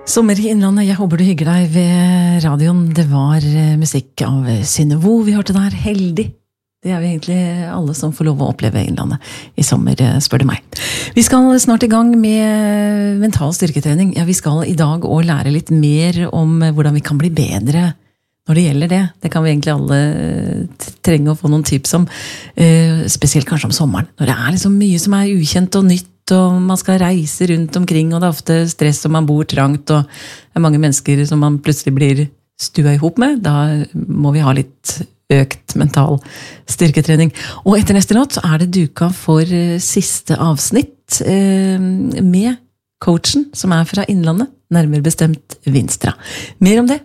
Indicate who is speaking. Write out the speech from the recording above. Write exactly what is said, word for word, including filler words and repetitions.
Speaker 1: Sommer i Innlandet, jeg håper du hygger deg ved radioen. Det var musikk av Synnøve vi hørte der, heldig. Det er vi egentlig alle som får lov å oppleve Innlandet i sommer, spør du meg. Vi skal snart i gang med mental styrketrening. Ja, vi skal i dag også lære litt mer om hvordan vi kan bli bedre når det gjelder det. Det kan vi egentlig alle trenge å få noen tips om, spesielt kanskje om sommeren. Når det er liksom mye som er ukjent og nytt, og man skal reise rundt omkring, og det er ofte stress og man bor trangt, og det er mange mennesker som man plutselig blir stua i hop med. Da må vi ha litt økt mental styrketrening. Og etter neste låt så er det duka for siste avsnitt eh, med coachen som er fra Innlandet, nærmere bestemt Vinstra. Mer om det